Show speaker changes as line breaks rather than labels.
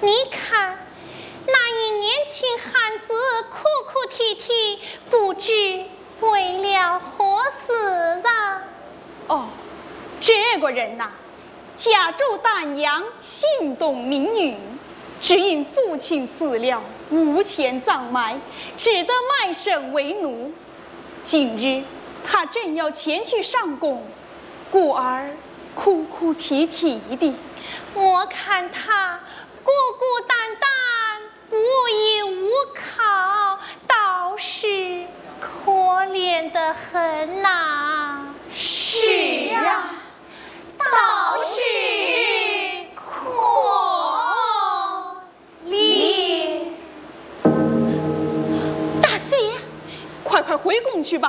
你看，那一年轻汉子哭哭啼啼，不知为了何事啊？
哦，这个人呐，家住丹阳，姓董名允，只因父亲死了，无钱葬埋，只得卖身为奴。今日他正要前去上工，故而哭哭啼啼的。
我看他孤孤单单，无依无靠，倒是可怜得很呐。
是啊，倒是可怜。大姐，快快回宫去吧。